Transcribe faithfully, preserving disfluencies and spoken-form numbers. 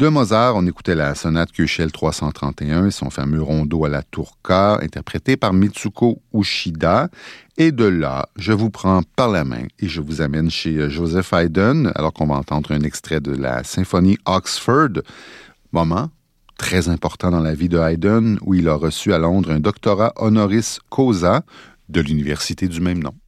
De Mozart, on écoutait la sonate Köchel trois cent trente et un et son fameux rondo à la turca, interprété par Mitsuko Uchida. Et de là, je vous prends par la main et je vous amène chez Joseph Haydn, alors qu'on va entendre un extrait de la symphonie Oxford. Moment très important dans la vie de Haydn, où il a reçu à Londres un doctorat honoris causa de l'université du même nom.